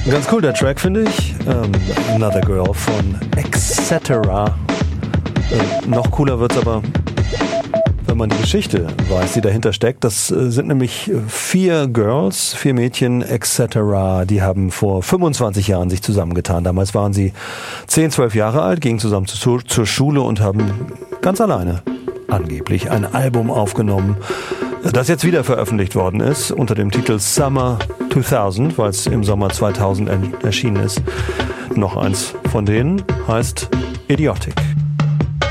Ganz cool, der Track, finde ich. Another Girl von Etc. Noch cooler wird's aber, wenn man die Geschichte weiß, die dahinter steckt. Das sind nämlich 4 Mädchen, Etc. Die haben vor 25 Jahren sich zusammengetan. Damals waren sie 10, 12 Jahre alt, gingen zusammen zur Schule und haben ganz alleine angeblich ein Album aufgenommen, das jetzt wieder veröffentlicht worden ist unter dem Titel Summer 2000, weil es im Sommer 2000 erschienen ist. Noch eins von denen heißt Idiotic.